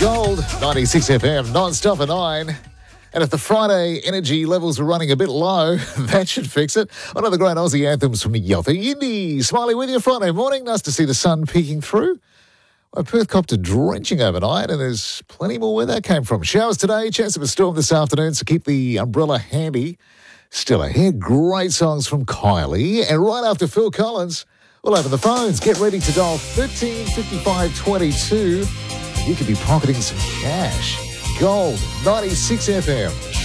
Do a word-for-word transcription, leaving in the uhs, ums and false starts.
Gold, ninety-six F M, non-stop at nine. And if the Friday energy levels are running a bit low, that should fix it. One of the great Aussie anthems from Yaltha Yindi. Smiley with you Friday morning. Nice to see the sun peeking through. Well, Perth copped a drenching overnight, and there's plenty more where that came from. Showers today, chance of a storm this afternoon, so keep the umbrella handy. Still ahead, great songs from Kylie. And right after Phil Collins, we'll open the phones. Get ready to dial thirteen fifty-five twenty-two. You could be pocketing some cash. Gold, ninety-six F M.